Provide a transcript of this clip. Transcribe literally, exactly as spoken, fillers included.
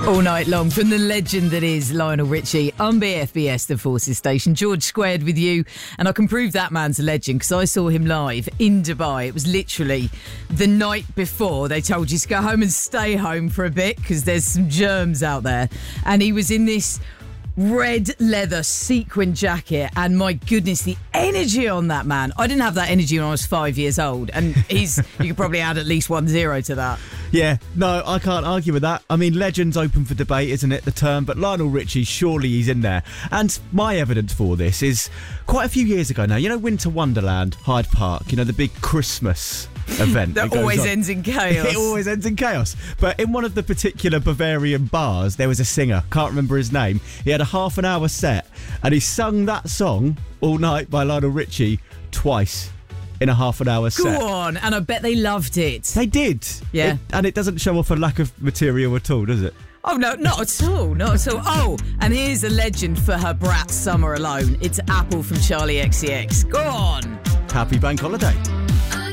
All night long from the legend that is Lionel Richie on B F B S, the Forces Station. George Squared with you, and I can prove that man's a legend because I saw him live in Dubai. It was literally the night before they told you to go home and stay home for a bit because there's some germs out there, and he was in this red leather sequin jacket, and my goodness, the energy on that man. I didn't have that energy when I was five years old, and he's you could probably add at least one zero to that. Yeah, no, I can't argue with that. I mean, legend's open for debate, isn't it, the term? But Lionel Richie, surely he's in there. And my evidence for this is quite a few years ago now. You know Winter Wonderland, Hyde Park, you know, the big Christmas event that always on. ends in chaos. It always ends in chaos. But in one of the particular Bavarian bars, there was a singer, can't remember his name. He had a half an hour set, and he sung that song, All Night by Lionel Richie, twice in a half an hour set. Go on, and I bet they loved it. They did. Yeah. It, and it doesn't show off a lack of material at all, does it? Oh, no, not at all, not at all. Oh, and here's a legend for her brat Summer Alone. It's Apple from Charlie X C X. Go on. Happy bank holiday.